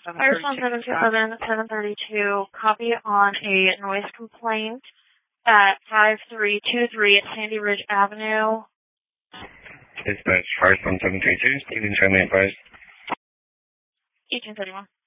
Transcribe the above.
Firestone 727-732, copy on a noise complaint at 5323 at Sandy Ridge Avenue. Dispatch, Firestone 732, Stephen Charlie advised. 1831.